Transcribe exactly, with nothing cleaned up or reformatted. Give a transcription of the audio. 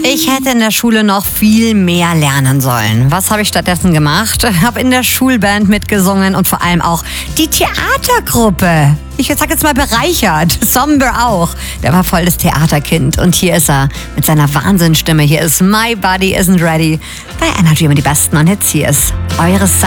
Ich hätte in der Schule noch viel mehr lernen sollen. Was habe ich stattdessen gemacht? Habe in der Schulband mitgesungen und vor allem auch die Theatergruppe. Ich sag jetzt mal bereichert. Somber auch. Der war voll das Theaterkind. Und hier ist er mit seiner Wahnsinnsstimme. Hier ist My Body Isn't Ready bei Energy mit die besten und Hits. Hier ist eures